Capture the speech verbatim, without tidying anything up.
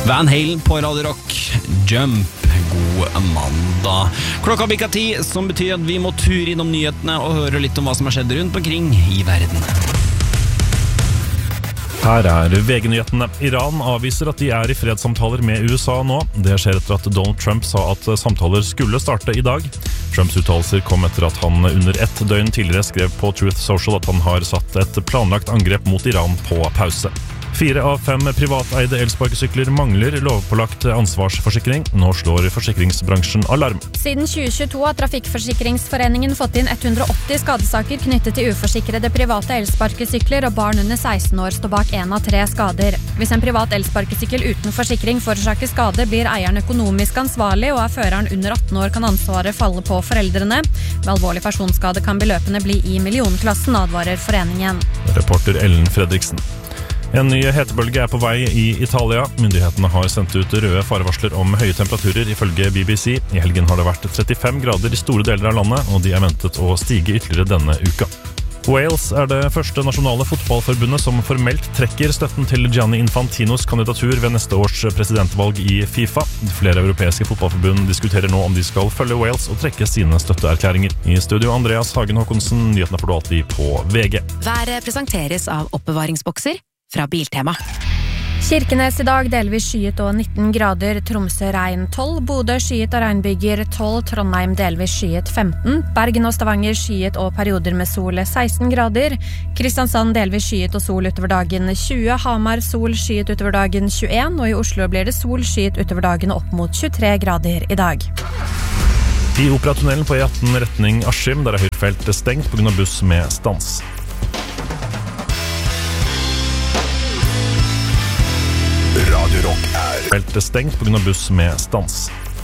Van Halen på Radio Rock, Jump, god mandag. Klokka bikka ti, som betyr at vi må ture innom nyhetene og høre litt om hva som har skjedd rundt omkring i verden. Her er V G-nyhetene. Iran avviser at de er i fredssamtaler med U S A nå. Det skjer etter at Donald Trump sa at samtaler skulle starte i dag. Trumps uttalelser kom etter at han under ett døgn tidligere skrev på Truth Social at han har satt et planlagt angrep mot Iran på pause. Fire av fem privateide elsparkesykler mangler lovpålagt ansvarsforsikring. Nå slår forsikringsbransjen alarm. Siden tjue tjueto har Trafikkforsikringsforeningen fått inn hundre og åtti skadesaker knyttet til uforsikrede private elsparkesykler, og barn under seksten år står bak en av tre skader. Hvis en privat elsparkesykkel uten forsikring forårsaker skade, blir eieren økonomisk ansvarlig, og er føreren under atten år kan ansvaret falle på foreldrene. Ved alvorlig personskade kan beløpene bli i millionklassen, advarer foreningen. Reporter Ellen Fredriksen. En ny hetebølge er på vei i Italia. Myndighetene har sendt ut røde farevarsler om høye temperaturer ifølge B B C. I helgen har det vært trettifem grader i store deler av landet, og de er ventet å stige ytterligere denne uka. Wales er det første nasjonale fotballforbundet som formelt trekker støtten til Gianni Infantinos kandidatur ved neste års presidentvalg i FIFA. Flere europeiske fotballforbund diskuterer nå om de skal følge Wales og trekke sine støtteerklæringer. I studio Andreas Hagen Håkonsen, nyhetene får du alltid på V G. Været presenteres av oppbevaringsbokser fra Biltema. Kirkenes i dag delvis skyet og nitten grader, Tromsø regn tolv, Bodø skyet og regnbyger tolv, Trondheim delvis skyet femten, Bergen og Stavanger skyet og perioder med sol seksten grader, Kristiansand delvis skyet og sol utover dagen tjue, Hamar sol skyet utover dagen tjueen, og i Oslo blir det sol skyet utover dagen opp mot tjuetre grader i dag. I Operatunnelen på E atten retning Askim, der er høyfelt stengt på grunn av buss med stans. Radio Rock er Feltet stengt på grunn av buss med stans.